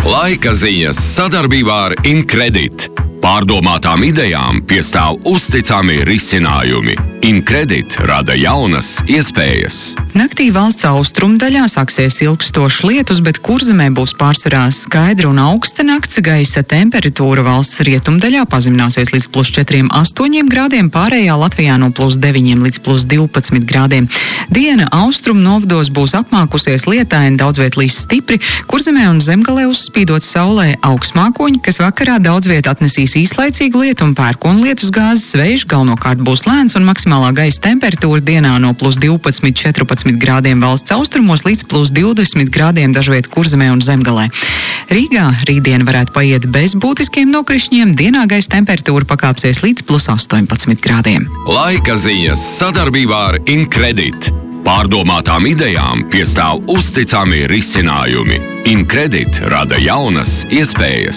Laika ziņas sadarbībā ar Incredit. Pārdomātām idejām piestāv uzticami risinājumi. Incredit rada jaunas iespējas. Naktī valsts austrumdaļā sāksies ilgstošs lietus, bet Kurzemē būs pārsvarā skaidra un augsta nakts. Gaisa temperatūra valsts rietumdaļā pazemināsies līdz +4–8 grādiem, pārējā Latvijā no +9 līdz +12 grādiem. Diena austrumu novados būs apmākusies lietaini, daudz viet līs stipri. Kurzemē un Zemgalē uzspīdot saulē augsmākoņi, kas vakarā daudz viet atnesīs īslaicīgu lietu un pērkonu lietus gāzes. Vējš galvenokārt būs lēns un maksimālā gaisa temperatūra dienā no +12–14 grādiem valsts austrumos līdz +20 grādiem dažviet Kurzemē un Zemgalē. Rīgā rītdien varētu paiet bez būtiskiem nokrišņiem, dienā gaisa temperatūra pakāpsies līdz +18 grādiem. Laika ziņas sadarbībā ar Incredit. Pārdomātām idejām piestāv uzticami risinājumi. Incredit rada jaunas iespējas.